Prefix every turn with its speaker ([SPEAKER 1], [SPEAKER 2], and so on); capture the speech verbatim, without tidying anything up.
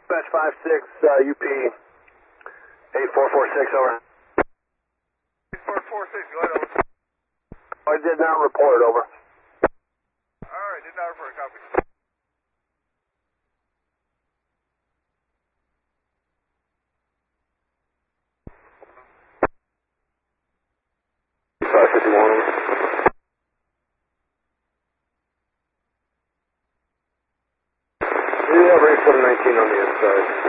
[SPEAKER 1] Dispatch five six, uh, U P eight four four six, over.
[SPEAKER 2] eight four four six, go ahead, over.
[SPEAKER 1] I did not report, over.
[SPEAKER 2] Alright, did not report, copy.
[SPEAKER 1] five fifty-one, over. Yeah, rate seven nineteen on the inside.